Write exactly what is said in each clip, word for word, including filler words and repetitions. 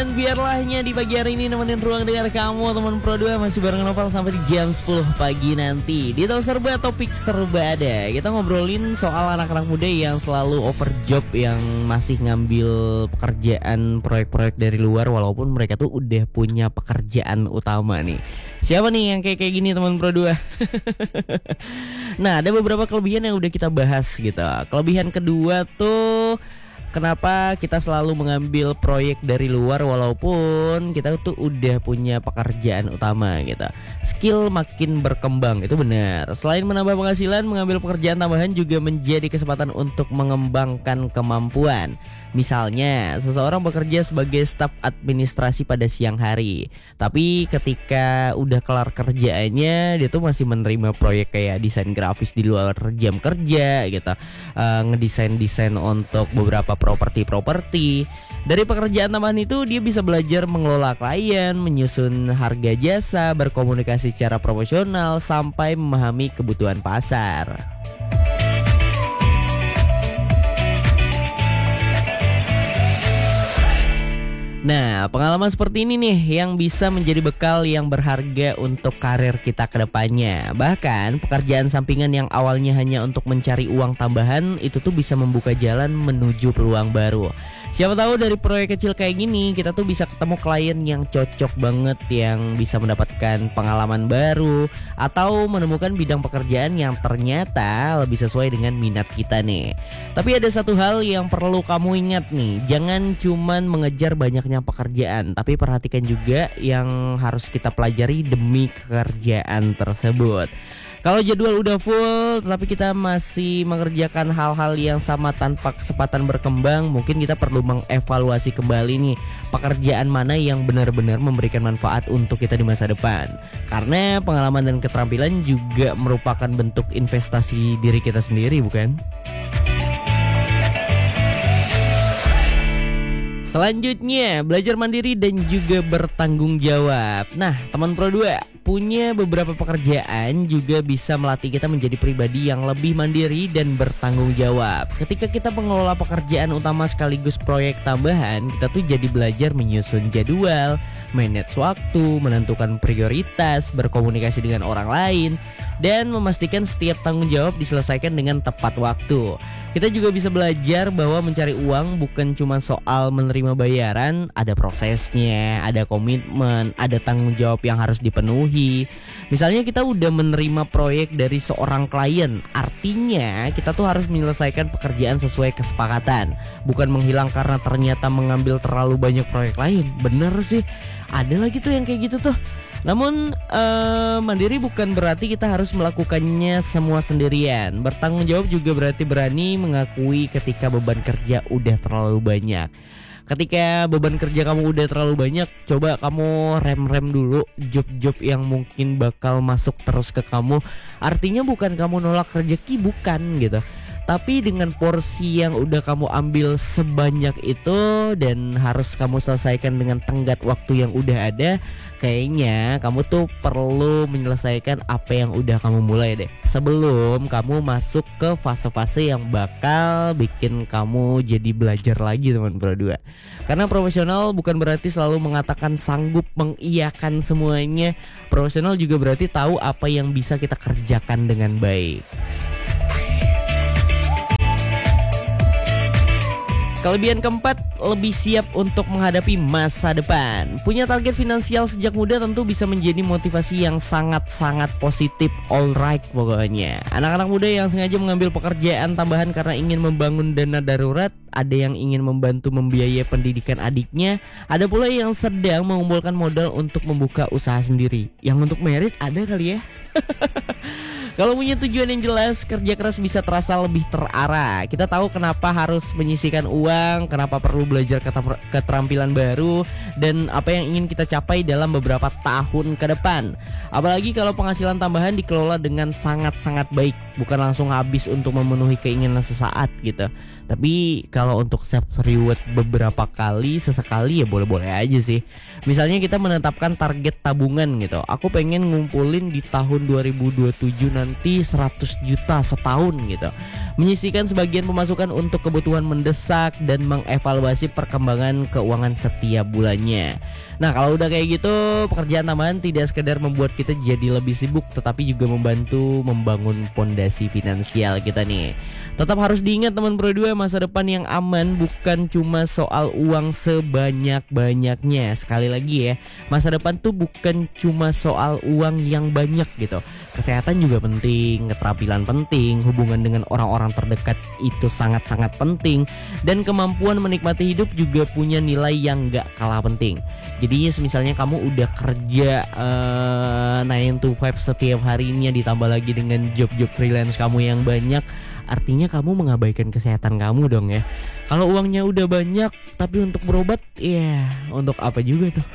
Dan biarlahnya di pagi hari ini nemenin ruang dengar kamu teman Pro dua. Masih bareng Novel sampai di jam sepuluh pagi nanti. Di Tahu Serba, topik serba ada. Kita ngobrolin soal anak-anak muda yang selalu over job, yang masih ngambil pekerjaan proyek-proyek dari luar walaupun mereka tuh udah punya pekerjaan utama nih. Siapa nih yang kayak kayak gini teman Pro dua? Nah, ada beberapa kelebihan yang udah kita bahas gitu. Kelebihan kedua tuh, kenapa kita selalu mengambil proyek dari luar walaupun kita tuh udah punya pekerjaan utama gitu. Skill makin berkembang, itu benar. Selain menambah penghasilan, mengambil pekerjaan tambahan juga menjadi kesempatan untuk mengembangkan kemampuan. Misalnya, seseorang bekerja sebagai staf administrasi pada siang hari, tapi ketika udah kelar kerjaannya, dia tuh masih menerima proyek kayak desain grafis di luar jam kerja gitu, uh, ngedesain-desain untuk beberapa properti-properti. Dari pekerjaan tambahan itu, dia bisa belajar mengelola klien, menyusun harga jasa, berkomunikasi secara profesional, sampai memahami kebutuhan pasar. Nah, pengalaman seperti ini nih yang bisa menjadi bekal yang berharga untuk karir kita ke depannya. Bahkan pekerjaan sampingan yang awalnya hanya untuk mencari uang tambahan itu tuh bisa membuka jalan menuju peluang baru. Siapa tahu dari proyek kecil kayak gini kita tuh bisa ketemu klien yang cocok banget, yang bisa mendapatkan pengalaman baru atau menemukan bidang pekerjaan yang ternyata lebih sesuai dengan minat kita nih. Tapi ada satu hal yang perlu kamu ingat nih, jangan cuman mengejar banyaknya pekerjaan, tapi perhatikan juga yang harus kita pelajari demi pekerjaan tersebut. Kalau jadwal udah full tapi kita masih mengerjakan hal-hal yang sama tanpa kesempatan berkembang, mungkin kita perlu mengevaluasi kembali nih pekerjaan mana yang benar-benar memberikan manfaat untuk kita di masa depan. Karena pengalaman dan keterampilan juga merupakan bentuk investasi diri kita sendiri, bukan? Selanjutnya, belajar mandiri dan juga bertanggung jawab. Nah, teman Pro dua, punya beberapa pekerjaan juga bisa melatih kita menjadi pribadi yang lebih mandiri dan bertanggung jawab. Ketika kita mengelola pekerjaan utama sekaligus proyek tambahan, kita tuh jadi belajar menyusun jadwal, manage waktu, menentukan prioritas, berkomunikasi dengan orang lain, dan memastikan setiap tanggung jawab diselesaikan dengan tepat waktu. Kita juga bisa belajar bahwa mencari uang bukan cuma soal menerima bayaran, ada prosesnya, ada komitmen, ada tanggung jawab yang harus dipenuhi. Misalnya kita udah menerima proyek dari seorang klien, artinya kita tuh harus menyelesaikan pekerjaan sesuai kesepakatan, bukan menghilang karena ternyata mengambil terlalu banyak proyek lain. Bener sih, ada lagi tuh yang kayak gitu tuh. Namun uh, mandiri bukan berarti kita harus melakukannya semua sendirian. Bertanggung jawab juga berarti berani mengakui ketika beban kerja udah terlalu banyak. Ketika beban kerja kamu udah terlalu banyak, coba kamu rem-rem dulu job-job yang mungkin bakal masuk terus ke kamu. Artinya bukan kamu nolak rezeki, bukan gitu, tapi dengan porsi yang udah kamu ambil sebanyak itu dan harus kamu selesaikan dengan tenggat waktu yang udah ada, kayaknya kamu tuh perlu menyelesaikan apa yang udah kamu mulai deh, sebelum kamu masuk ke fase-fase yang bakal bikin kamu jadi belajar lagi teman Pro dua. Karena profesional bukan berarti selalu mengatakan sanggup mengiyakan semuanya. Profesional juga berarti tahu apa yang bisa kita kerjakan dengan baik. Kelebihan keempat, lebih siap untuk menghadapi masa depan. Punya target finansial sejak muda tentu bisa menjadi motivasi yang sangat-sangat positif. Alright pokoknya. Anak-anak muda yang sengaja mengambil pekerjaan tambahan karena ingin membangun dana darurat, ada yang ingin membantu membiayai pendidikan adiknya, ada pula yang sedang mengumpulkan modal untuk membuka usaha sendiri. Yang untuk merit ada kali ya. Kalau punya tujuan yang jelas, kerja keras bisa terasa lebih terarah. Kita tahu kenapa harus menyisihkan uang, kenapa perlu belajar keterampilan baru, dan apa yang ingin kita capai dalam beberapa tahun ke depan. Apalagi kalau penghasilan tambahan dikelola dengan sangat-sangat baik. bukan langsung habis untuk memenuhi keinginan sesaat gitu. Tapi kalau untuk self reward beberapa kali, sesekali ya boleh-boleh aja sih. Misalnya kita menetapkan target tabungan gitu. Aku pengen ngumpulin di tahun dua ribu dua puluh tujuh nanti seratus juta setahun gitu. Menyisihkan sebagian pemasukan untuk kebutuhan mendesak dan mengevaluasi perkembangan keuangan setiap bulannya. Nah, kalau udah kayak gitu, pekerjaan tambahan tidak sekedar membuat kita jadi lebih sibuk, tetapi juga membantu membangun fondasi finansial kita nih. Tetap harus diingat teman Pro dua, masa depan yang aman bukan cuma soal uang sebanyak-banyaknya. Sekali lagi ya, masa depan tuh bukan cuma soal uang yang banyak gitu. Kesehatan juga penting, keterampilan penting, hubungan dengan orang-orang terdekat itu sangat-sangat penting, dan kemampuan menikmati hidup juga punya nilai yang gak kalah penting. Jadi misalnya kamu udah kerja uh, nine to five setiap harinya, ditambah lagi dengan job-job freelance kamu yang banyak, artinya kamu mengabaikan kesehatan kamu dong ya. Kalau uangnya udah banyak tapi untuk berobat, ya untuk apa juga tuh.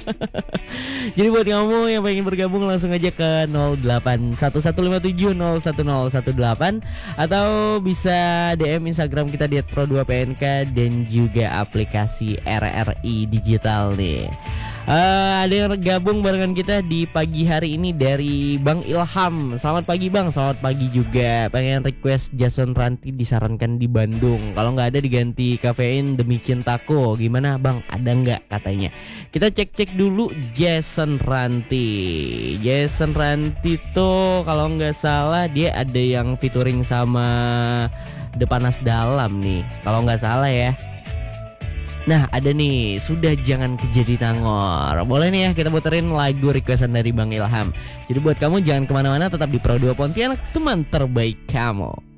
Jadi buat kamu yang pengen bergabung, langsung aja ke nol delapan satu satu lima tujuh nol satu nol satu delapan, atau bisa D M Instagram kita di et pro dua p n k dan juga aplikasi R R I Digital nih. Uh, ada yang gabung barengan kita di pagi hari ini dari Bang Ilham. Selamat pagi Bang, selamat pagi juga. Pengen request Jason Ranti disarankan di Bandung. Kalau nggak ada diganti Kafein Demi Cintaku. Gimana Bang? Ada nggak katanya? Kita cek-cek dulu Jason Ranti. Jason Ranti tuh kalau nggak salah dia ada yang featuring sama Depanas Dalam nih. Kalau nggak salah ya. Nah ada nih, Sudah Jangan Kejadi Tangor. Boleh nih ya kita puterin lagu requestan dari Bang Ilham. Jadi buat kamu jangan kemana-mana, tetap di Pro dua Pontianak, teman terbaik kamu.